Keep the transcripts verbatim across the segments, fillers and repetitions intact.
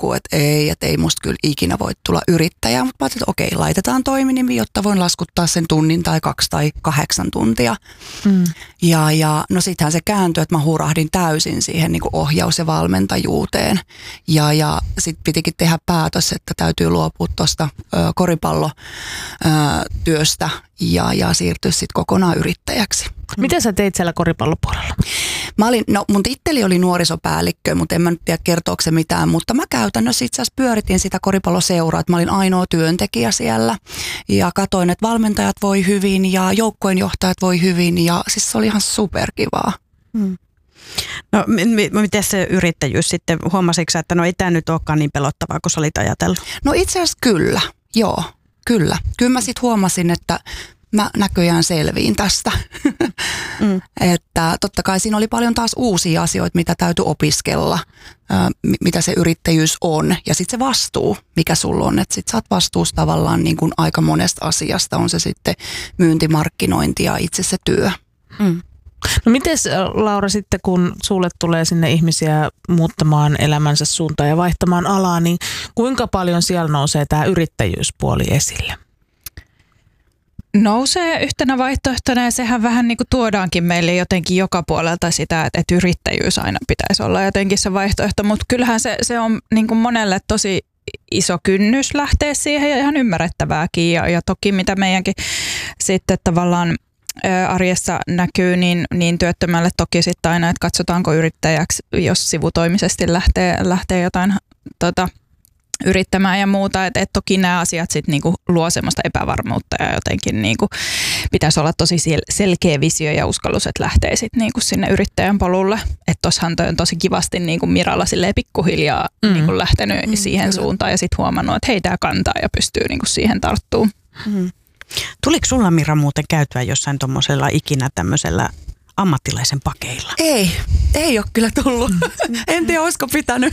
alkuun, että ei, että ei musta kyllä ikinä voi tulla yrittäjää, mutta mä ajattelin, että okei, laitetaan toiminimi, jotta voin laskuttaa sen tunnin tai kaksi tai kahdeksan tuntia. Mm. Ja, ja no sittenhän se kääntyi, että mä hurahdin täysin siihen niin kuin ohjaus- ja valmentajuuteen. Ja, ja sitten pitikin tehdä päätös, että täytyy luopua tuosta koripallotyöstä ja, ja siirtyä sitten kokonaan yrittäjäksi. Mitä sä teit siellä koripallopuolella? Mä olin, no mun titteli oli nuorisopäällikkö, mutta en mä nyt tiedä kertooko se mitään, mutta mä käytännössä itse asiassa pyöritin sitä koripalloseuraa, että mä olin ainoa työntekijä siellä ja katoin, että valmentajat voi hyvin ja joukkueenjohtajat voi hyvin ja siis se oli ihan superkivaa. Hmm. No m- miten se yrittäjyys sitten, huomasitko sä, että no ei tämä nyt olekaan niin pelottavaa kuin sä olit ajatellut? No itse asiassa kyllä, joo, kyllä. Kyllä mä sitten huomasin, että mä näköjään selviin tästä. Mm. Että totta kai siinä oli paljon taas uusia asioita, mitä täytyy opiskella, ää, mitä se yrittäjyys on. Ja sitten se vastuu, mikä sulla on. Että sit sä oot vastuussa tavallaan niin kuin aika monesta asiasta. On se sitten myynti, markkinointi ja itse se työ. Mm. No miten Laura sitten, kun sulle tulee sinne ihmisiä muuttamaan elämänsä suuntaan ja vaihtamaan alaa, niin kuinka paljon siellä nousee tämä yrittäjyyspuoli esille? Nousee yhtenä vaihtoehtona ja sehän vähän niin kuin tuodaankin meille jotenkin joka puolelta sitä, että, että yrittäjyys aina pitäisi olla jotenkin se vaihtoehto, mutta kyllähän se, se on niin kuin monelle tosi iso kynnys lähteä siihen ja ihan ymmärrettävääkin ja, ja toki mitä meidänkin sitten tavallaan arjessa näkyy, niin, niin työttömälle toki sitten aina, että katsotaanko yrittäjäksi, jos sivutoimisesti lähtee, lähtee jotain tota, yrittämään ja muuta, että et toki nämä asiat sitten niinku luo semmoista epävarmuutta ja jotenkin niinku pitäisi olla tosi selkeä visio ja uskallus, että lähtee sitten niinku sinne yrittäjän polulle. Että tossahan toi on tosi kivasti niinku Miralla silleen pikkuhiljaa mm. niinku lähtenyt mm, siihen kyllä. suuntaan ja sitten huomannut, että hei tää kantaa ja pystyy niinku siihen tarttumaan. Mm. Tuliko sulla, Mira, muuten käytyä jossain tuommoisella ikinä tämmöisellä ammattilaisen pakeilla? Ei, ei ole kyllä tullut. Mm. En tiedä, olisiko pitänyt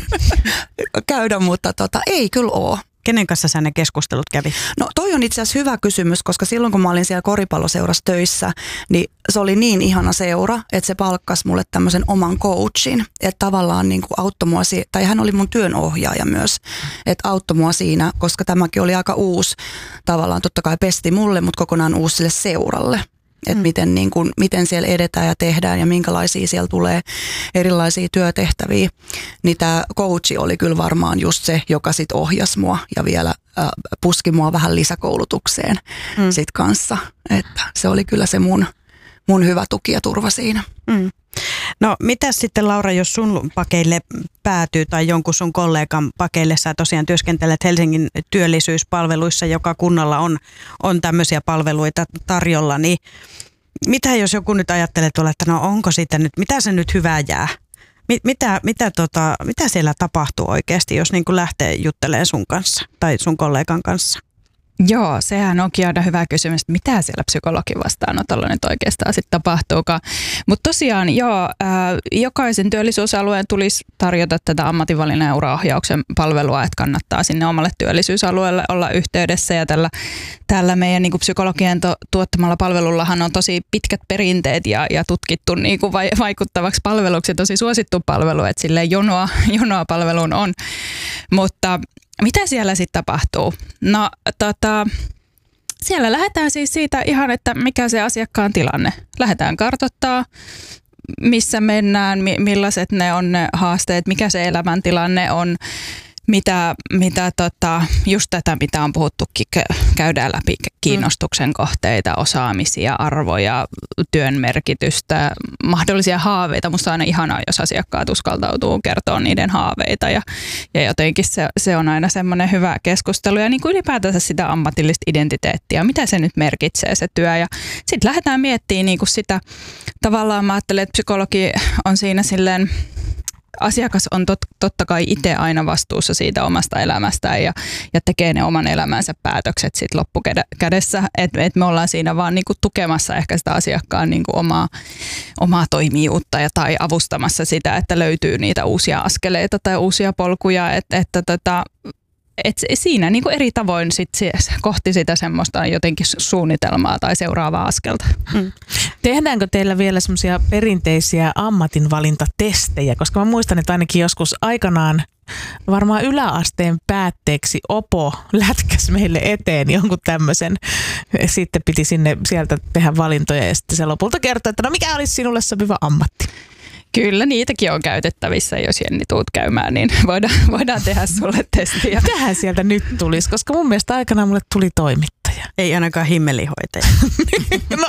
käydä, mutta tota, ei kyllä ole. Kenen kanssa sä ne keskustelut kävi? No toi on itse asiassa hyvä kysymys, koska silloin kun mä olin siellä koripalloseurassa töissä, niin se oli niin ihana seura, että se palkkasi mulle tämmöisen oman coachin. Että tavallaan niin kuin auttoi mua, tai hän oli mun työnohjaaja myös, että auttoi mua siinä, koska tämäkin oli aika uusi. Tavallaan totta kai pesti mulle, mutta kokonaan uusi sille seuralle. Että mm. miten, niin kun, miten siellä edetään ja tehdään ja minkälaisia siellä tulee erilaisia työtehtäviä. Niin tämä coachi oli kyllä varmaan just se, joka sit ohjasi mua ja vielä äh, puski mua vähän lisäkoulutukseen mm. sit kanssa. Että se oli kyllä se mun, mun hyvä tuki ja turva siinä. Mm. No mitä sitten, Laura, jos sun pakeille päätyy tai jonkun sun kollegan pakeille, sä tosiaan työskentelet Helsingin työllisyyspalveluissa, joka kunnalla on, on tämmöisiä palveluita tarjolla, niin mitä jos joku nyt ajattelee tuolla, että no onko siitä nyt, mitä se nyt hyvää jää? Mitä, mitä, tota, mitä siellä tapahtuu oikeasti, jos niin kuin lähtee juttelemaan sun kanssa tai sun kollegan kanssa? Joo, sehän onkin aina hyvä kysymys, että mitä siellä psykologin vastaanotolla nyt oikeastaan sitten tapahtuukaan. Mutta tosiaan joo, ää, jokaisen työllisyysalueen tulisi tarjota tätä ammatinvalinnan ja uraohjauksen palvelua, että kannattaa sinne omalle työllisyysalueelle olla yhteydessä. Ja tällä, tällä meidän niinku psykologien to, tuottamalla palvelullahan on tosi pitkät perinteet ja, ja tutkittu niinku vai, vaikuttavaksi palveluksi ja tosi suosittu palvelu, että silleen jonoa, jonoa palveluun on. Mutta mitä siellä sitten tapahtuu? No tota, siellä lähdetään siis siitä ihan, että mikä se asiakkaan tilanne. Lähdetään kartoittaa, missä mennään, mi- millaiset ne on ne haasteet, mikä se elämäntilanne on, mitä, mitä tota, just tätä, mitä on puhuttukin, käydään läpi kiinnostuksen kohteita, osaamisia, arvoja, työn merkitystä, mahdollisia haaveita. Musta on aina ihanaa, jos asiakkaat uskaltautuu kertoa niiden haaveita ja, ja jotenkin se, se on aina semmoinen hyvä keskustelu ja niin kuin ylipäätänsä sitä ammatillista identiteettiä, mitä se nyt merkitsee se työ ja sitten lähdetään miettimään niin kuin sitä, tavallaan mä ajattelen, että psykologi on siinä silleen, asiakas on tot, totta kai itse aina vastuussa siitä omasta elämästään ja, ja tekee ne oman elämänsä päätökset sitten loppukädessä, että et me ollaan siinä vaan niinku tukemassa ehkä sitä asiakkaan niinku omaa, omaa toimijuutta ja, tai avustamassa sitä, että löytyy niitä uusia askeleita tai uusia polkuja, että, että tota, et siinä niin kuin eri tavoin sit kohti sitä semmoista jotenkin suunnitelmaa tai seuraavaa askelta. Mm. Tehdäänkö teillä vielä semmoisia perinteisiä ammatinvalintatestejä? Koska mä muistan, että ainakin joskus aikanaan varmaan yläasteen päätteeksi Opo lätkäsi meille eteen jonkun tämmöisen. Sitten piti sinne sieltä tehdä valintoja ja sitten se lopulta kertoi, että no mikä olisi sinulle sopiva ammatti? Kyllä niitäkin on käytettävissä, jos Jenni tuut käymään, niin voidaan, voidaan tehdä sulle testiä. Mitähän sieltä nyt tulisi, koska mun mielestä aikanaan mulle tuli toimittaja. Ei ainakaan himmelihoitaja. No,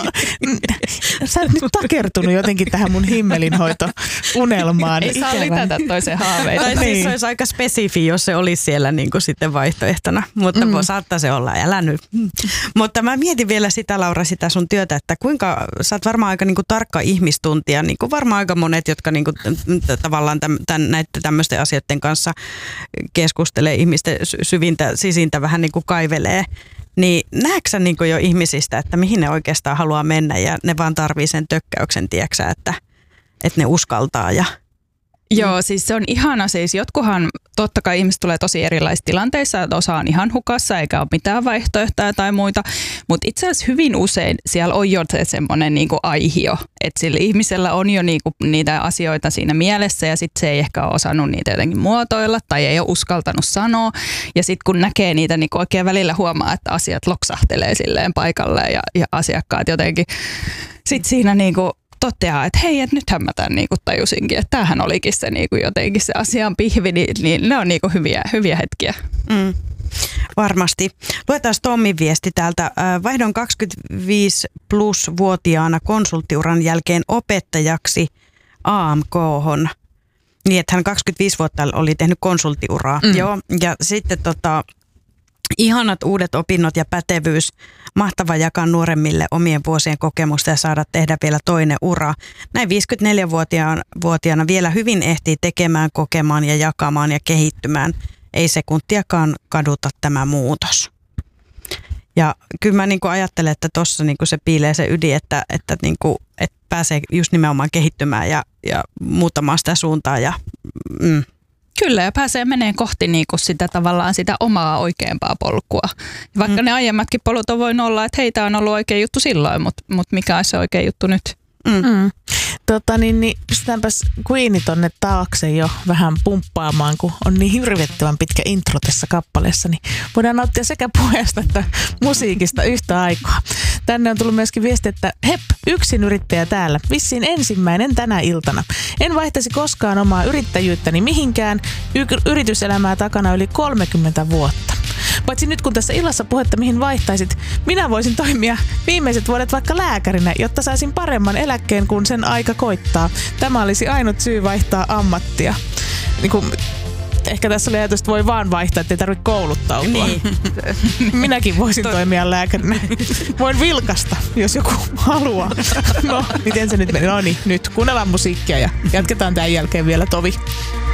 sä oot nyt takertunut jotenkin tähän mun himmelinhoito-unelmaan. Ei saa litätä toisen haaveita. Tai siis se olisi aika spesifi, jos se olisi siellä niin kuin sitten vaihtoehtona, mutta mm. saattaa se olla, älä nyt. Mm. Mutta mä mietin vielä sitä, Laura, sitä sun työtä, että kuinka, sä oot varmaan aika niin kuin tarkka ihmistuntija, niin kuin varmaan aika monet, jotka niin kuin, tavallaan tämän, tämän, näiden tämmöisten asioiden kanssa keskustelee, ihmisten syvintä, sisintä vähän niin kuin kaivelee. Niin näetkö sä niin kuin jo ihmisistä, että mihin ne oikeastaan haluaa mennä ja ne vaan tarvii sen tökkäyksen, tiedätkö, että, että ne uskaltaa ja... Joo, siis se on ihana. Siis jotkuhan, totta kai ihmiset tulee tosi erilaisissa tilanteissa, että osa on ihan hukassa eikä ole mitään vaihtoehtoja tai muita, mutta itse asiassa hyvin usein siellä on jo se semmoinen niinku aihio, että sillä ihmisellä on jo niinku niitä asioita siinä mielessä ja sitten se ei ehkä ole osannut niitä jotenkin muotoilla tai ei ole uskaltanut sanoa ja sitten kun näkee niitä, niin oikein välillä huomaa, että asiat loksahtelee silleen paikalleen ja, ja asiakkaat jotenkin sitten siinä niinku toteaa, että hei, että nythän mä tämän niinku tajusinkin, että tämähän olikin se niinku jotenkin se asian pihvi, niin, niin ne on niinku hyviä, hyviä hetkiä. Mm. Varmasti. Luetaan Tommin viesti täältä. Vaihdon kaksikymmentäviisi plus-vuotiaana konsulttiuran jälkeen opettajaksi A M K:hon. Niin, että hän kaksikymmentäviisi vuotta oli tehnyt konsulttiuraa. Mm. Joo, ja sitten tota... ihanat uudet opinnot ja pätevyys. Mahtava jakaa nuoremmille omien vuosien kokemusta ja saada tehdä vielä toinen ura. Näin viisikymmentäneljävuotiaana vielä hyvin ehtii tekemään, kokemaan ja jakamaan ja kehittymään. Ei sekuntiakaan kaduta tämä muutos. Ja kyllä mä niinku ajattelen, että tuossa niinku se piilee se ydin, että, että, niinku, että pääsee just nimenomaan kehittymään ja, ja muuttamaan sitä suuntaa. Ja, mm. Kyllä, ja pääsee meneen kohti niinku sitä tavallaan sitä omaa oikeampaa polkua. Vaikka mm. ne aiemmatkin polut on voinut olla, että hei, tämä on ollut oikea juttu silloin, mutta mut mikä on se oikea juttu nyt? Mm. Mm. Tota niin, niin pistetäänpäs Queeni tonne taakse jo vähän pumppaamaan, kun on niin hirvettävän pitkä intro tässä kappaleessa, niin voidaan nauttia sekä puheesta että musiikista yhtä aikaa. Tänne on tullut myöskin viesti, että hep, yksin yrittäjä täällä, vissiin ensimmäinen tänä iltana. En vaihtaisi koskaan omaa yrittäjyyttäni mihinkään, y- yrityselämää takana yli kolmekymmentä vuotta. Paitsi nyt kun tässä illassa puhetta mihin vaihtaisit, minä voisin toimia viimeiset vuodet vaikka lääkärinä, jotta saisin paremman eläkkeen, kun sen aika koittaa. Tämä olisi ainut syy vaihtaa ammattia. Niin kuin, ehkä tässä oli ajatus, että voi vaan vaihtaa, ettei tarvitse kouluttautua. Niin. Minäkin voisin toimia lääkärinä. Voin vilkasta, jos joku haluaa. No, miten se nyt meni? No niin, nyt kuunnellaan musiikkia ja jatketaan tämän jälkeen vielä tovi.